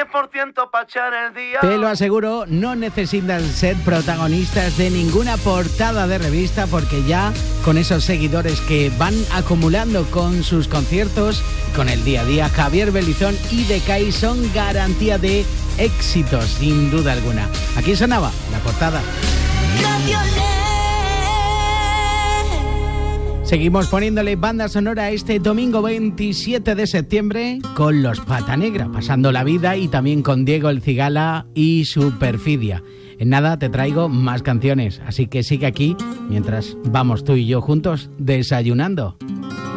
10% para echar el día. Te lo aseguro, no necesitan ser protagonistas de ninguna portada de revista, porque ya con esos seguidores que van acumulando con sus conciertos, con el día a día, Javier Belizón y Decay son garantía de éxitos, sin duda alguna. Aquí sonaba la portada. Seguimos poniéndole banda sonora este domingo 27 de septiembre con los Pata Negra, pasando la vida, y también con Diego el Cigala y su Perfidia. En nada te traigo más canciones, así que sigue aquí mientras vamos tú y yo juntos desayunando.